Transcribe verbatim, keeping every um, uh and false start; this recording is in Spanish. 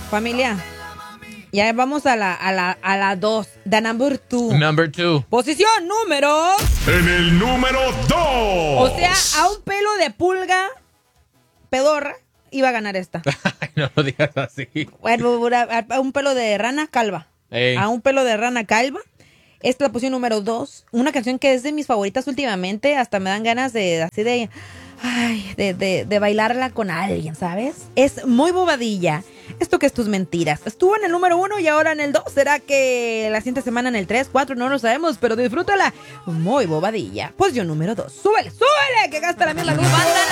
Familia, ya vamos a la a la a la dos. The number two. Number two. Posición número. En el número dos. O sea, a un pelo de pulga pedorra iba a ganar esta. Ay, no lo digas así. Bueno, a, a un pelo de rana calva. Ey. A un pelo de rana calva. Esta es la posición número dos. Una canción que es de mis favoritas últimamente. Hasta me dan ganas de así de. Ay, de, de, de bailarla con alguien, ¿sabes? Es muy bobadilla. Esto que es tus mentiras. Estuvo en el número uno y ahora en el dos. ¿Será que la siguiente semana en el tres, cuatro? No lo sabemos, pero disfrútala. Muy bobadilla. Posición número dos. Súbele, súbele, que gasta la mierda luz.